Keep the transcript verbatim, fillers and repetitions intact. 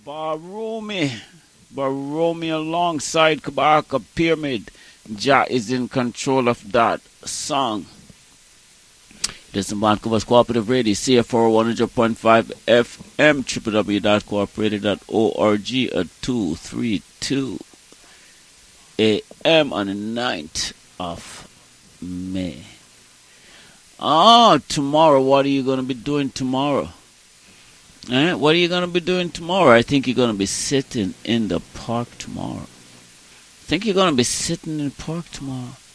Barumi. Barumi alongside Kabaka Pyramid. Jah is in control of that song. This is Vancouver's Cooperative Radio, C F R one hundred point five F M, w w w dot cooperative dot org at two thirty-two A M on the ninth of May. Oh, tomorrow, what are you going to be doing tomorrow? Eh? What are you going to be doing tomorrow? I think you're going to be sitting in the park tomorrow. I think you're going to be sitting in the park tomorrow.